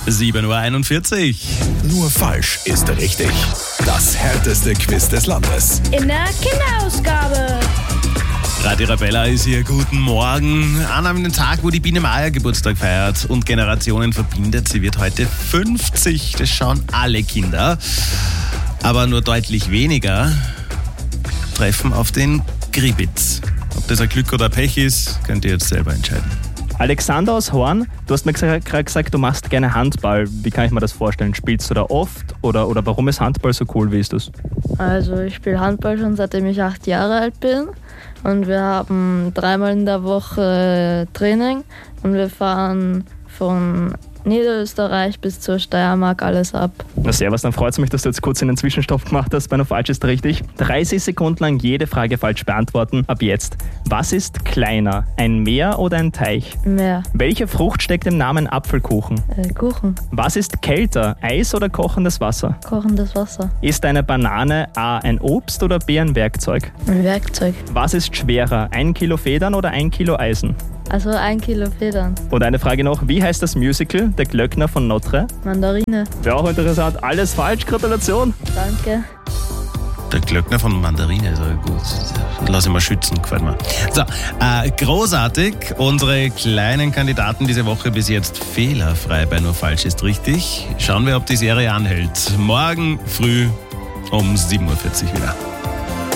7:41 Uhr. Nur falsch ist richtig. Das härteste Quiz des Landes. In der Kinderausgabe. Radio Arabella ist hier. Guten Morgen. An einem Tag, wo die Biene Maya Geburtstag feiert und Generationen verbindet. Sie wird heute 50. Das schauen alle Kinder. Aber nur deutlich weniger treffen auf den Gribitz. Ob das ein Glück oder ein Pech ist, könnt ihr jetzt selber entscheiden. Alexander aus Horn, du hast mir gerade gesagt, du machst gerne Handball. Wie kann ich mir das vorstellen? Spielst du da oft oder warum ist Handball so cool? Wie ist das? Also ich spiele Handball schon seitdem ich 8 Jahre alt bin und wir haben 3-mal in der Woche Training und wir fahren von Niederösterreich bis zur Steiermark alles ab. Na servus, dann freut es mich, dass du jetzt kurz einen Zwischenstopp gemacht hast. Bei nur falsch ist richtig. 30 Sekunden lang jede Frage falsch beantworten. Ab jetzt. Was ist kleiner? Ein Meer oder ein Teich? Meer. Welche Frucht steckt im Namen Apfelkuchen? Kuchen. Was ist kälter? Eis oder kochendes Wasser? Kochendes Wasser. Ist eine Banane A ein Obst oder B ein Werkzeug? Ein Werkzeug. Was ist schwerer? 1 Kilo Federn oder 1 Kilo Eisen? Also 1 Kilo Federn. Und eine Frage noch, wie heißt das Musical Der Glöckner von Notre? Mandarine. Wäre auch interessant. Alles falsch, Gratulation. Danke. Der Glöckner von Mandarine ist aber gut. Lass ihn mal schützen, gefällt mir. So, großartig. Unsere kleinen Kandidaten diese Woche bis jetzt fehlerfrei bei Nur falsch ist richtig. Schauen wir, ob die Serie anhält. Morgen früh um 7:40 Uhr wieder.